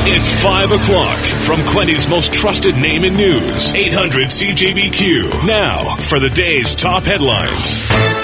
It's 5 o'clock from Quinty's most trusted name in news. 800 CJBQ. Now for the day's top headlines.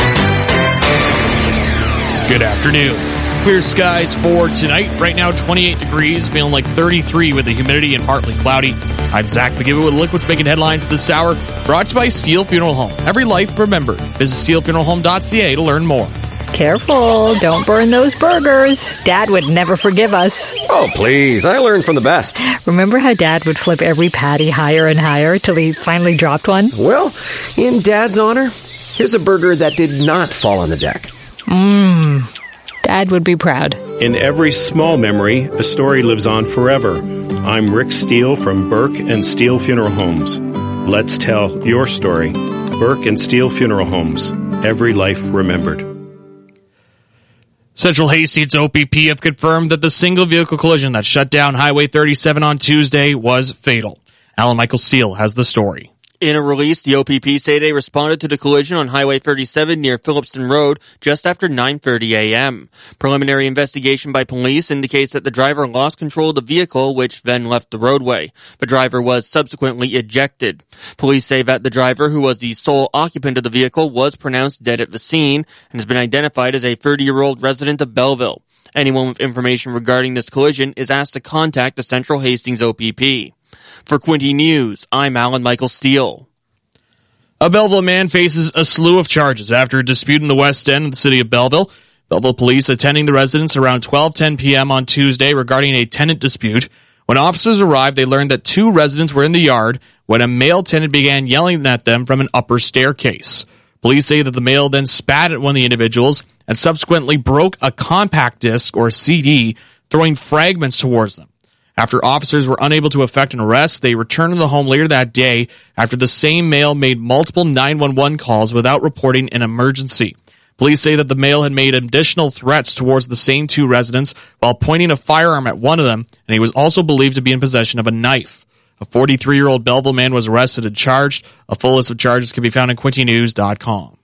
Good afternoon. Clear skies for tonight. Right now, 28 degrees, feeling like 33 with the humidity and partly cloudy. I'm Zach McGibbon with a look what's making headlines this hour. Brought to you by Steele Funeral Home. Every life remembered. Visit steelefuneralhome.ca to learn more. Careful, don't burn those burgers. Dad would never forgive us. Oh, please, I learned from the best. Remember how Dad would flip every patty higher and higher till he finally dropped one? Well, in Dad's honor, here's a burger that did not fall on the deck. Dad would be proud. In every small memory, a story lives on forever. I'm Rick Steele from Burke and Steele Funeral Homes. Let's tell your story. Burke and Steele Funeral Homes. Every life remembered. Central Hastings OPP have confirmed that the single vehicle collision that shut down Highway 37 on Tuesday was fatal. Alan Michael Steele has the story. In a release, the OPP say they responded to the collision on Highway 37 near Phillipston Road just after 9:30 a.m. Preliminary investigation by police indicates that the driver lost control of the vehicle, which then left the roadway. The driver was subsequently ejected. Police say that the driver, who was the sole occupant of the vehicle, was pronounced dead at the scene and has been identified as a 30-year-old resident of Belleville. Anyone with information regarding this collision is asked to contact the Central Hastings OPP. For Quinty News, I'm Alan Michael Steele. A Belleville man faces a slew of charges after a dispute in the West End of the city of Belleville. Belleville police attending the residence around 12:10 p.m. on Tuesday regarding a tenant dispute. When officers arrived, they learned that two residents were in the yard when a male tenant began yelling at them from an upper staircase. Police say that the male then spat at one of the individuals and subsequently broke a compact disc or CD, throwing fragments towards them. After officers were unable to effect an arrest, they returned to the home later that day after the same male made multiple 911 calls without reporting an emergency. Police say that the male had made additional threats towards the same two residents while pointing a firearm at one of them, and he was also believed to be in possession of a knife. A 43-year-old Belleville man was arrested and charged. A full list of charges can be found on QuintyNews.com.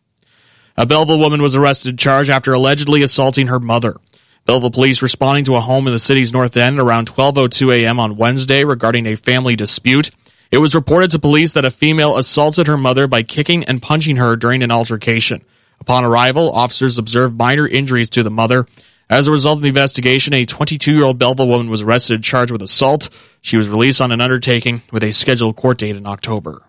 A Belleville woman was arrested and charged after allegedly assaulting her mother. Belleville police responding to a home in the city's North End around 12:02 a.m. on Wednesday regarding a family dispute. It was reported to police that a female assaulted her mother by kicking and punching her during an altercation. Upon arrival, officers observed minor injuries to the mother. As a result of the investigation, a 22-year-old Belleville woman was arrested and charged with assault. She was released on an undertaking with a scheduled court date in October.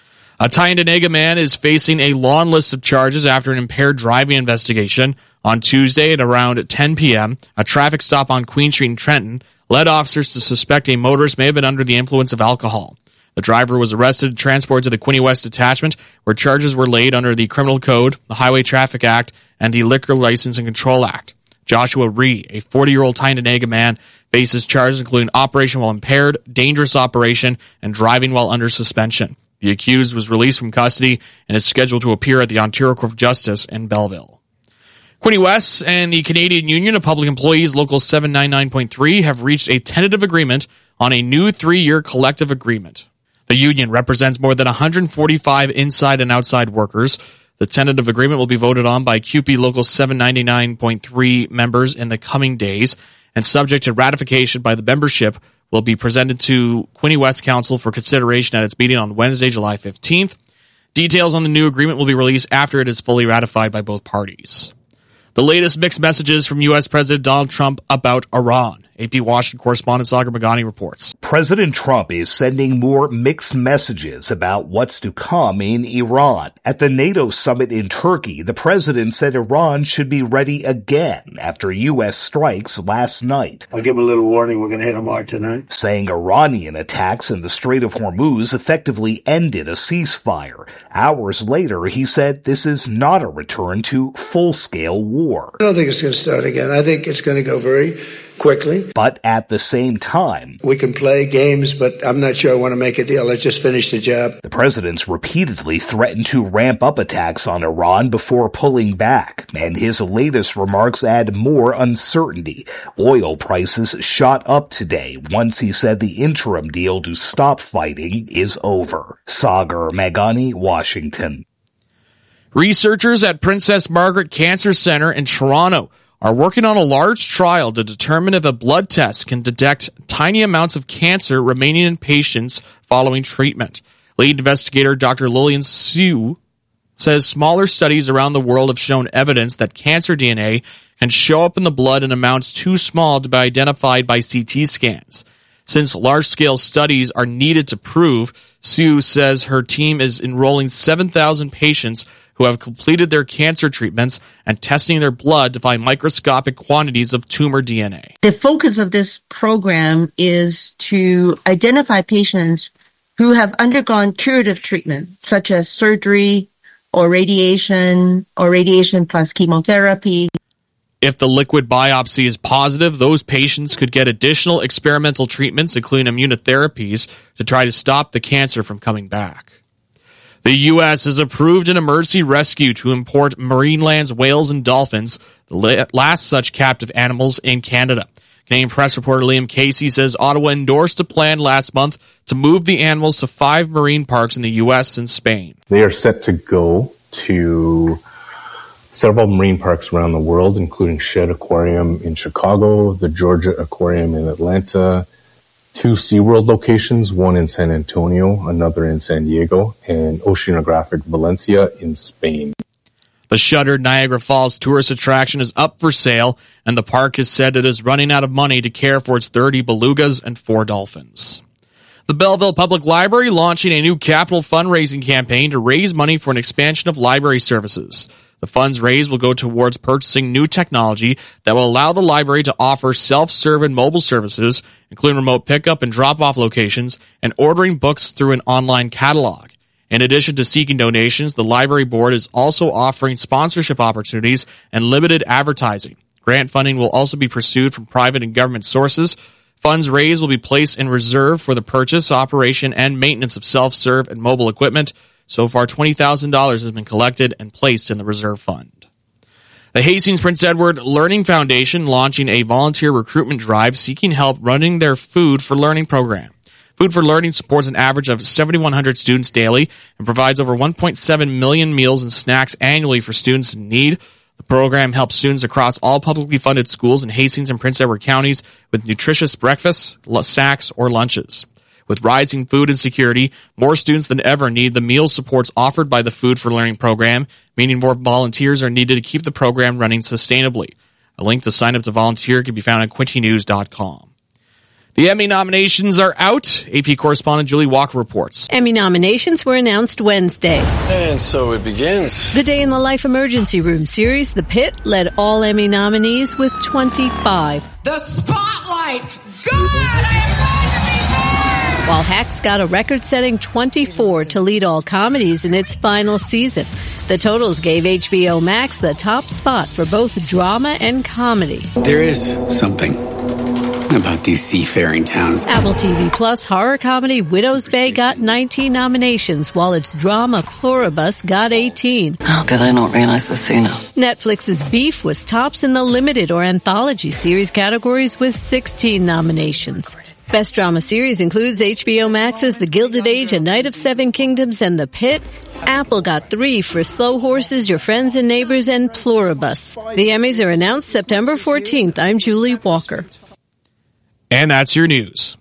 A Tyendinaga man is facing a long list of charges after an impaired driving investigation. On Tuesday at around 10 p.m., a traffic stop on Queen Street in Trenton led officers to suspect a motorist may have been under the influence of alcohol. The driver was arrested and transported to the Quinte West Detachment, where charges were laid under the Criminal Code, the Highway Traffic Act, and the Liquor License and Control Act. Joshua Ree, a 40-year-old Tyendinaga man, faces charges including operation while impaired, dangerous operation, and driving while under suspension. The accused was released from custody and is scheduled to appear at the Ontario Court of Justice in Belleville. Quinte West and the Canadian Union of Public Employees Local 799.3 have reached a tentative agreement on a new 3-year collective agreement. The union represents more than 145 inside and outside workers. The tentative agreement will be voted on by CUPE Local 799.3 members in the coming days, and subject to ratification by the membership, will be presented to Quinte West Council for consideration at its meeting on Wednesday, July 15th. Details on the new agreement will be released after it is fully ratified by both parties. The latest mixed messages from U.S. President Donald Trump about Iran. AP Washington correspondent Sagar Magani reports. President Trump is sending more mixed messages about what's to come in Iran. At the NATO summit in Turkey, the president said Iran should be ready again after U.S. strikes last night. I'll give him a little warning, we're going to hit them hard tonight. Saying Iranian attacks in the Strait of Hormuz effectively ended a ceasefire. Hours later, he said this is not a return to full-scale war. I don't think it's going to start again. I think it's going to go very quickly. But at the same time, we can play games, but I'm not sure I want to make a deal. Let's just finish the job. The president's repeatedly threatened to ramp up attacks on Iran before pulling back, and his latest remarks add more uncertainty. Oil prices shot up today once he said the interim deal to stop fighting is over. Sagar Magani, Washington. Researchers at Princess Margaret Cancer Centre in Toronto are working on a large trial to determine if a blood test can detect tiny amounts of cancer remaining in patients following treatment. Lead investigator Dr. Lillian Hsu says smaller studies around the world have shown evidence that cancer DNA can show up in the blood in amounts too small to be identified by CT scans. Since large-scale studies are needed to prove, Hsu says her team is enrolling 7,000 patients who have completed their cancer treatments and testing their blood to find microscopic quantities of tumor DNA. The focus of this program is to identify patients who have undergone curative treatment, such as surgery or radiation plus chemotherapy. If the liquid biopsy is positive, those patients could get additional experimental treatments, including immunotherapies, to try to stop the cancer from coming back. The U.S. has approved an emergency rescue to import Marineland's whales and dolphins, the last such captive animals in Canada. Canadian press reporter Liam Casey says Ottawa endorsed a plan last month to move the animals to 5 marine parks in the U.S. and Spain. They are set to go to several marine parks around the world, including Shedd Aquarium in Chicago, the Georgia Aquarium in Atlanta, 2 SeaWorld locations, one in San Antonio, another in San Diego, and Oceanographic Valencia in Spain. The shuttered Niagara Falls tourist attraction is up for sale, and the park has said it is running out of money to care for its 30 belugas and 4 dolphins. The Belleville Public Library launching a new capital fundraising campaign to raise money for an expansion of library services. The funds raised will go towards purchasing new technology that will allow the library to offer self-serve and mobile services, including remote pickup and drop-off locations, and ordering books through an online catalog. In addition to seeking donations, the library board is also offering sponsorship opportunities and limited advertising. Grant funding will also be pursued from private and government sources. Funds raised will be placed in reserve for the purchase, operation, and maintenance of self-serve and mobile equipment. So far, $20,000 has been collected and placed in the reserve fund. The Hastings Prince Edward Learning Foundation launching a volunteer recruitment drive seeking help running their Food for Learning program. Food for Learning supports an average of 7,100 students daily and provides over 1.7 million meals and snacks annually for students in need. The program helps students across all publicly funded schools in Hastings and Prince Edward counties with nutritious breakfasts, snacks, or lunches. With rising food insecurity, more students than ever need the meal supports offered by the Food for Learning program, meaning more volunteers are needed to keep the program running sustainably. A link to sign up to volunteer can be found at quintynews.com. The Emmy nominations are out. AP correspondent Julie Walker reports. Emmy nominations were announced Wednesday. And so it begins. The Day in the Life Emergency Room series, The Pit, led all Emmy nominees with 25. The spotlight! God, I am going to be born! While Hacks got a record-setting 24 to lead all comedies in its final season. The totals gave HBO Max the top spot for both drama and comedy. There is something about these seafaring towns. Apple TV Plus horror comedy Widow's Bay got 19 nominations, while its drama Pluribus got 18. How did I not realize this sooner? Netflix's Beef was tops in the limited or anthology series categories with 16 nominations. Best drama series includes HBO Max's The Gilded Age, A Night of Seven Kingdoms, and The Pit. Apple got 3 for Slow Horses, Your Friends and Neighbors, and Pluribus. The Emmys are announced September 14th. I'm Julie Walker. And that's your news.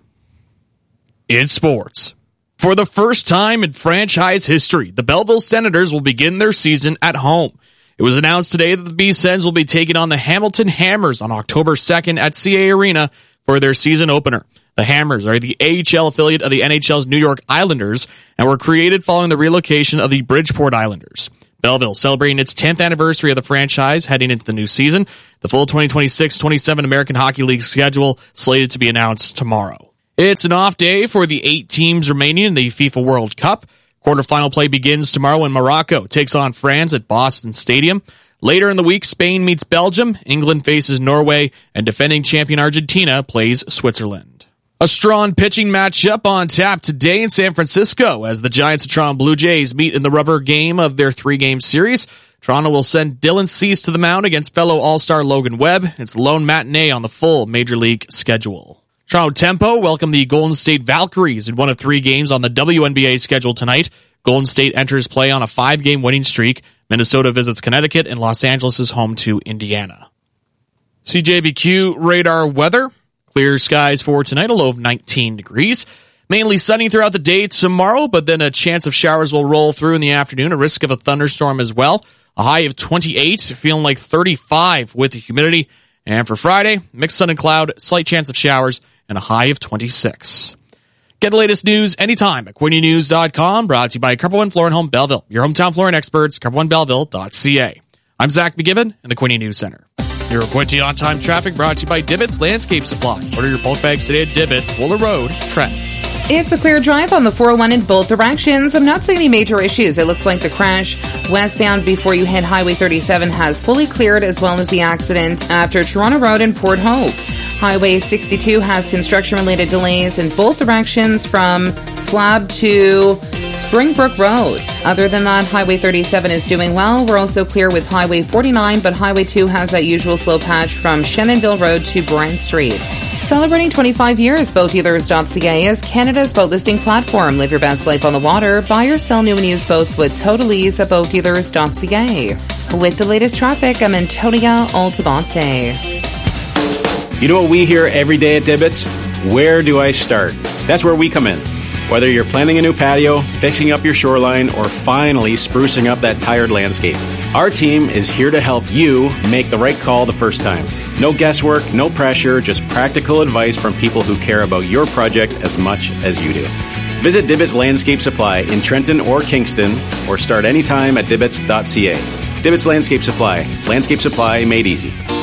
In sports. For the first time in franchise history, the Belleville Senators will begin their season at home. It was announced today that the B-Sens will be taking on the Hamilton Hammers on October 2nd at CA Arena for their season opener. The Hammers are the AHL affiliate of the NHL's New York Islanders and were created following the relocation of the Bridgeport Islanders. Belleville celebrating its 10th anniversary of the franchise heading into the new season. The full 2026-27 American Hockey League schedule slated to be announced tomorrow. It's an off day for the 8 teams remaining in the FIFA World Cup. Quarterfinal play begins tomorrow when Morocco takes on France at Boston Stadium. Later in the week, Spain meets Belgium, England faces Norway, and defending champion Argentina plays Switzerland. A strong pitching matchup on tap today in San Francisco as the Giants and Toronto Blue Jays meet in the rubber game of their 3-game series. Toronto will send Dylan Cease to the mound against fellow All-Star Logan Webb. It's the lone matinee on the full Major League schedule. Toronto Tempo welcome the Golden State Valkyries in one of 3 games on the WNBA schedule tonight. Golden State enters play on a 5-game winning streak. Minnesota visits Connecticut, and Los Angeles is home to Indiana. CJBQ radar weather. Clear skies for tonight, a low of 19 degrees. Mainly sunny throughout the day tomorrow, but then a chance of showers will roll through in the afternoon. A risk of a thunderstorm as well. A high of 28, feeling like 35 with the humidity. And for Friday, mixed sun and cloud, slight chance of showers, and a high of 26. Get the latest news anytime at QuintyNews.com, brought to you by Carpenter One Flooring Home Belleville. Your hometown flooring experts, CarpenterOneBelleville.ca. I'm Zach McGibbon in the Quinty News Center. Your Quinty on-time traffic brought to you by Dibbits Landscape Supply. Order your bulk bags today at Dibbits, Wooler Road, Trent. It's a clear drive on the 401 in both directions. I'm not seeing any major issues. It looks like the crash westbound before you hit Highway 37 has fully cleared, as well as the accident after Toronto Road in Port Hope. Highway 62 has construction-related delays in both directions from Slab to Springbrook Road. Other than that, Highway 37 is doing well. We're also clear with Highway 49, but Highway 2 has that usual slow patch from Shannonville Road to Bryan Street. Celebrating 25 years, BoatDealers.ca is Canada's boat listing platform. Live your best life on the water. Buy or sell new and used boats with total ease at BoatDealers.ca. With the latest traffic, I'm Antonia Altabante. You know what we hear every day at Dibbits? Where do I start? That's where we come in. Whether you're planning a new patio, fixing up your shoreline, or finally sprucing up that tired landscape, our team is here to help you make the right call the first time. No guesswork, no pressure, just practical advice from people who care about your project as much as you do. Visit Dibbits Landscape Supply in Trenton or Kingston, or start anytime at Dibbits.ca. Dibbits Landscape Supply. Landscape supply made easy.